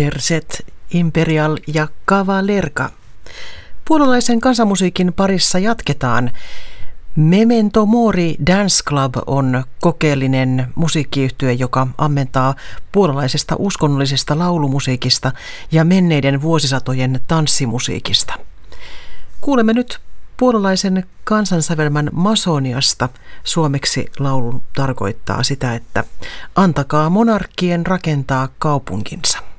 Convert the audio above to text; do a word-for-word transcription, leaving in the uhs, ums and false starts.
Berset, Imperial ja Kavalerka. Puolalaisen kansanmusiikin parissa jatketaan. Memento Mori Dance Club on kokeellinen musiikkiyhtye, joka ammentaa puolalaisesta uskonnollisesta laulumusiikista ja menneiden vuosisatojen tanssimusiikista. Kuulemme nyt puolalaisen kansansävelmän Masoniasta. Suomeksi laulu tarkoittaa sitä, että antakaa monarkkien rakentaa kaupunkinsa.